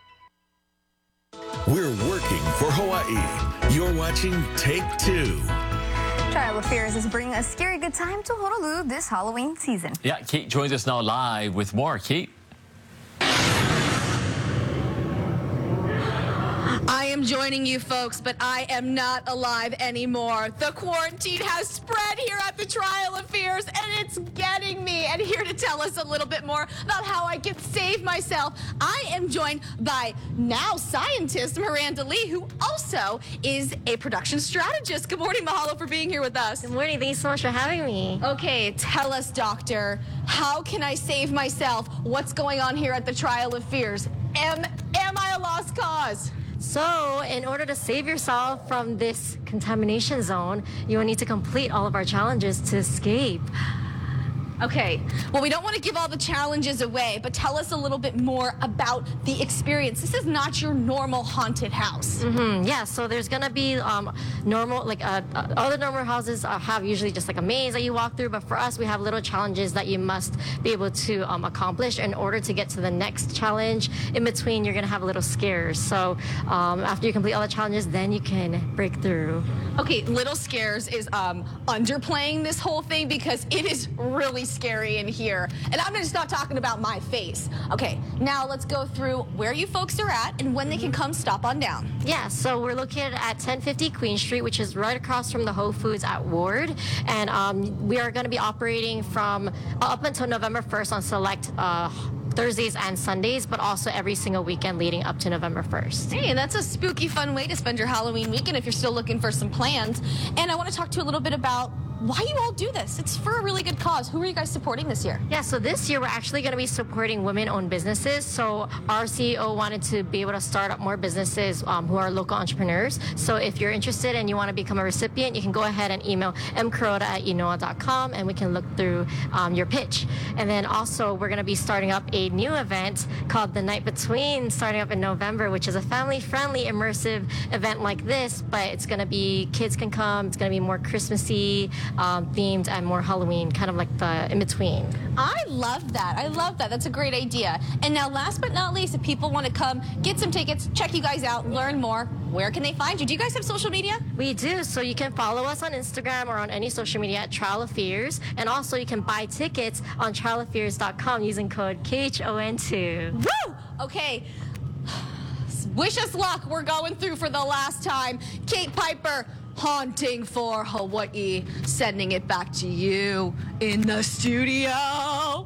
We're working for Hawaii. You're watching Take Two. Trial of Fears is bringing a scary good time to Honolulu this Halloween season. Yeah, Kate joins us now live with more. Kate. I am joining you folks, but I am not alive anymore. The quarantine has spread here at the Trial of Fears, and it's getting me. And here to tell us a little bit more about how I can save myself, I am joined by now scientist Miranda Lee, who also is a production strategist. Good morning, mahalo for being here with us. Good morning, thanks so much for having me. Okay, tell us, doctor, how can I save myself? What's going on here at the Trial of Fears? Am, am I a lost cause? So, in order to save yourself from this contamination zone, you will need to complete all of our challenges to escape. Okay, well, we don't want to give all the challenges away, but tell us a little bit more about the experience. This is not your normal haunted house. Mm-hmm. Yeah, so there's going to be um, normal, like uh, uh, other normal houses uh, have usually just like a maze that you walk through, but for us, we have little challenges that you must be able to um, accomplish in order to get to the next challenge. In between, you're going to have little scares. So um, after you complete all the challenges, then you can break through. Okay, little scares is um, underplaying this whole thing because it is really scary in here. And I'm gonna start talking about my face. Okay, now let's go through where you folks are at and when they can come stop on down. Yeah, so we're located at ten fifty Queen Street, which is right across from the Whole Foods at Ward. And um, we are gonna be operating from uh, up until November first on select uh, Thursdays and Sundays, but also every single weekend leading up to November first. Hey, that's a spooky fun way to spend your Halloween weekend if you're still looking for some plans. And I want to talk to you a little bit about why you all do this. It's for a really good cause. Who are you guys supporting this year? Yeah, so this year we're actually going to be supporting women-owned businesses. So our C E O wanted to be able to start up more businesses um, who are local entrepreneurs. So if you're interested and you want to become a recipient, you can go ahead and email m kuroda at inoa dot com and we can look through um, your pitch. And then also we're going to be starting up a new event called The Night Between, starting up in November, which is a family-friendly, immersive event like this, but it's going to be, kids can come, it's going to be more Christmassy, Um, themed and more Halloween, kind of like the in-between. I love that. I love that. That's a great idea. And now last but not least, if people want to come, get some tickets, check you guys out, learn more, where can they find you? Do you guys have social media? We do. So you can follow us on Instagram or on any social media at Trial of Fears. And also you can buy tickets on trial of fears dot com using code K H O N two. Woo! Okay. wish us luck. We're going through for the last time. Kate Piper, haunting for Hawaii. Sending it back to you in the studio.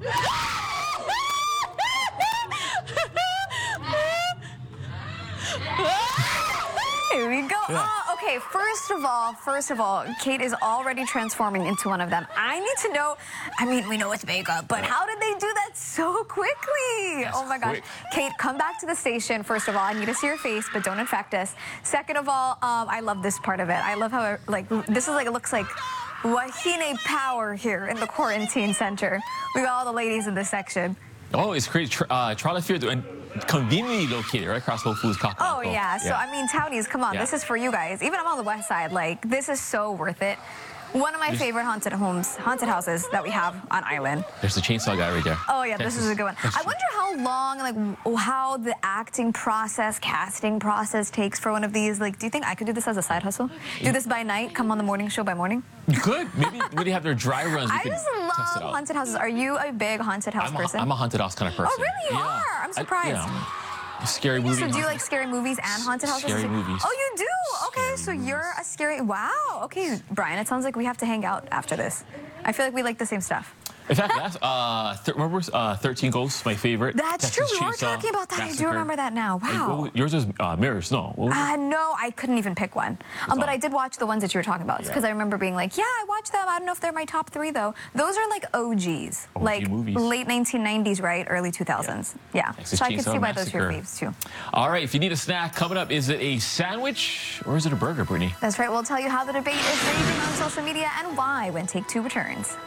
Here we go. Yeah. Uh, okay, first of all, first of all, Kate is already transforming into one of them. I need to know, I mean, we know it's makeup, but how did they do that so quickly? That's oh my gosh. Quick. Kate, come back to the station. First of all, I need to see your face, but don't infect us. Second of all, um, I love this part of it. I love how, it, like, this is like, it looks like Wahine power here in the quarantine center. We got all the ladies in this section. Oh, it's crazy. Uh, Charlotte Field and conveniently located right across Whole Foods. Kakalako. Oh, yeah. So, yeah. I mean, townies, come on. Yeah. This is for you guys. Even I'm on the west side. Like, this is so worth it. One of my There's, favorite haunted homes, haunted houses that we have on island. There's the chainsaw guy right there. Oh, yeah. Texas. This is a good one. That's I wonder how long, like, how the acting process, casting process takes for one of these. Like, do you think I could do this as a side hustle? Do this by night, come on the morning show by morning? You could. Maybe when they have their dry runs, we I could just love test it out. haunted houses. Are you a big haunted house I'm a, person? I'm a haunted house kind of person. Oh, really? You yeah. are? I'm surprised. I, yeah. Scary movies. So do you like scary movies and haunted houses? Scary movies. Oh, you do? Okay, so you're a scary... Wow. Okay, Brian, it sounds like we have to hang out after this. I feel like we like the same stuff. In fact, that's, uh, th remember uh, thirteen Ghosts, my favorite? That's Texas true. We were Chainsaw talking about that. Massacre. I do remember that now. Wow. And, yours was uh, Mirrors, no? Uh, no, I couldn't even pick one. Um, but I did watch the ones that you were talking about because yeah. I remember being like, yeah, I watched them. I don't know if they're my top three, though. Those are like O Gs. O G like movies. Late nineteen nineties, right? Early two thousands. Yeah. yeah. So I could see why those are your faves, too. All right. If you need a snack, coming up, is it a sandwich or is it a burger, Brittany? That's right. We'll tell you how the debate is raging on social media and why when Take Two returns.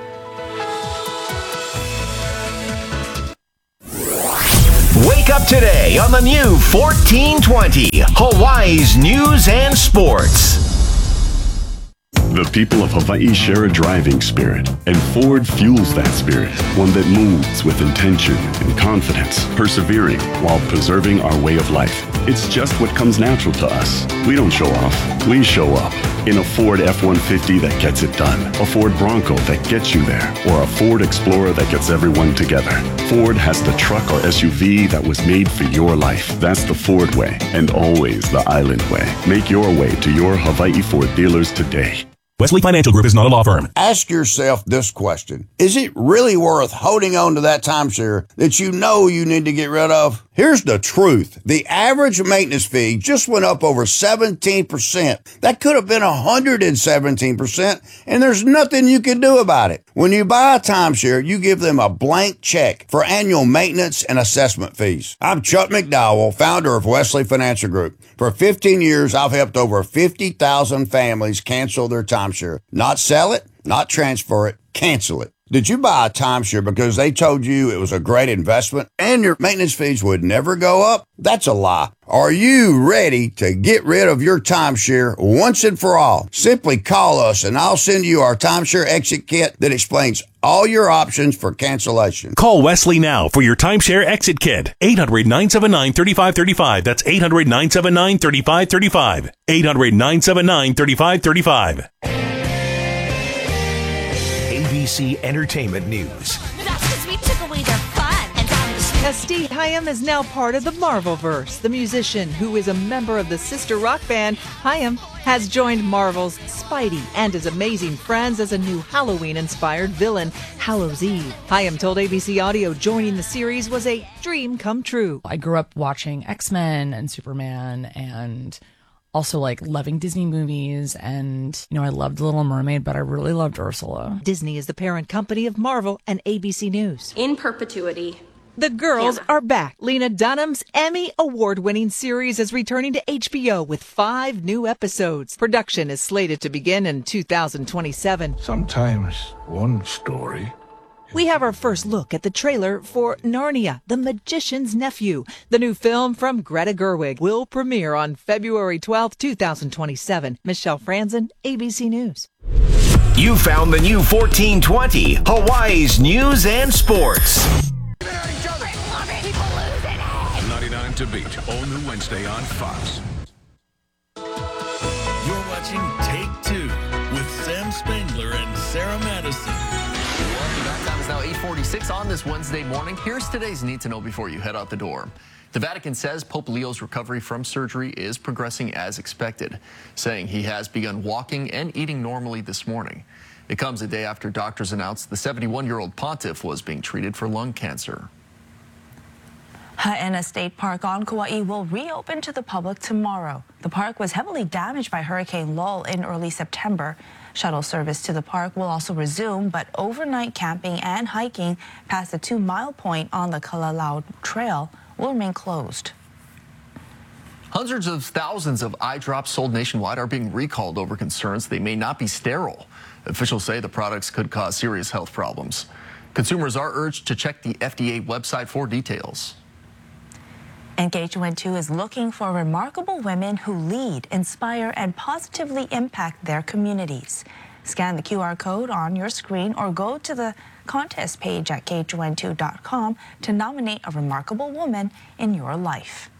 Wake up today on the new fourteen twenty, Hawaii's News and Sports. The people of Hawaii share a driving spirit, and Ford fuels that spirit, one that moves with intention and confidence, persevering while preserving our way of life. It's just what comes natural to us. We don't show off, we show up. In a Ford F one fifty that gets it done, a Ford Bronco that gets you there, or a Ford Explorer that gets everyone together. Ford has the truck or S U V that was made for your life. That's the Ford way, and always the island way. Make your way to your Hawaii Ford dealers today. Wesley Financial Group is not a law firm. Ask yourself this question. Is it really worth holding on to that timeshare that you know you need to get rid of? Here's the truth. The average maintenance fee just went up over seventeen percent. That could have been one hundred seventeen percent, and there's nothing you can do about it. When you buy a timeshare, you give them a blank check for annual maintenance and assessment fees. I'm Chuck McDowell, founder of Wesley Financial Group. For fifteen years, I've helped over fifty thousand families cancel their timeshare. Not sell it, not transfer it, cancel it. Did you buy a timeshare because they told you it was a great investment and your maintenance fees would never go up? That's a lie. Are you ready to get rid of your timeshare once and for all? Simply call us and I'll send you our timeshare exit kit that explains all your options for cancellation. Call Wesley now for your timeshare exit kit. eight hundred, nine seven nine, three five three five. That's eight hundred, nine seven nine, three five three five. eight hundred, nine seven nine, three five three five. A B C Entertainment News. That's because we took away their fun. Steve Hyam is now part of the Marvelverse. The musician, who is a member of the sister rock band, Hyam, has joined Marvel's Spidey and his amazing friends as a new Halloween-inspired villain, Hallows' Eve. Hyam told A B C Audio joining the series was a dream come true. I grew up watching X-Men and Superman and also like loving Disney movies, and you know, I loved Little Mermaid, but I really loved Ursula. Disney is the parent company of Marvel and A B C News. In perpetuity. The girls yeah. are back. Lena Dunham's Emmy award-winning series is returning to H B O with five new episodes. Production is slated to begin in two thousand twenty-seven. Sometimes one story. We have our first look at the trailer for Narnia, The Magician's Nephew. The new film from Greta Gerwig will premiere on February twelfth, two thousand twenty-seven. Michelle Franzen, A B C News. You found the new fourteen twenty, Hawaii's News and Sports. ninety-nine to beat, all new Wednesday on Fox. You're watching Take Two with Sam Spangler and Sarah Madison. Welcome back, now eight forty-six on this Wednesday morning. Here's today's Need to Know before you head out the door. The Vatican says Pope Leo's recovery from surgery is progressing as expected, saying he has begun walking and eating normally this morning. It comes a day after doctors announced the seventy-one-year-old pontiff was being treated for lung cancer. Ha'ena State Park on Kauai will reopen to the public tomorrow. The park was heavily damaged by Hurricane Lowell in early September. Shuttle service to the park will also resume, but overnight camping and hiking past the two-mile point on the Kalalau Trail will remain closed. Hundreds of thousands of eye drops sold nationwide are being recalled over concerns they may not be sterile. Officials say the products could cause serious health problems. Consumers are urged to check the F D A website for details. And K H O N two is looking for remarkable women who lead, inspire, and positively impact their communities. Scan the Q R code on your screen or go to the contest page at K H O N two dot com to nominate a remarkable woman in your life.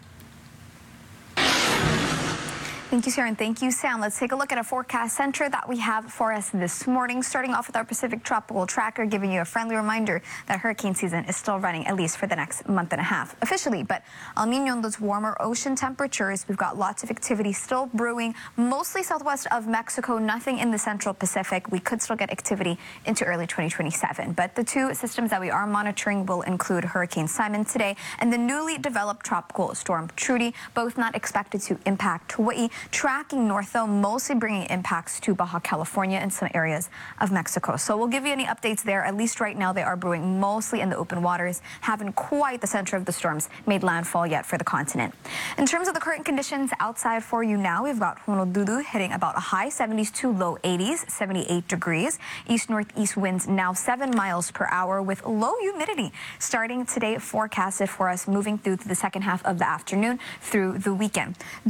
Thank you, Sharon. Thank you, Sam. Let's take a look at a forecast center that we have for us this morning. Starting off with our Pacific Tropical Tracker, giving you a friendly reminder that hurricane season is still running at least for the next month and a half officially. But El Nino, those warmer ocean temperatures, we've got lots of activity still brewing, mostly southwest of Mexico, nothing in the central Pacific. We could still get activity into early twenty twenty-seven. But the two systems that we are monitoring will include Hurricane Simon today and the newly developed Tropical Storm Trudy, both not expected to impact Hawaii. Tracking north, though, mostly bringing impacts to Baja California and some areas of Mexico. So we'll give you any updates there. At least right now, they are brewing mostly in the open waters. Haven't quite the center of the storms made landfall yet for the continent. In terms of the current conditions outside for you now, we've got Honolulu hitting about a high seventies to low eighties, seventy-eight degrees. East-northeast winds now seven miles per hour with low humidity. Starting today, forecasted for us moving through to the second half of the afternoon through the weekend.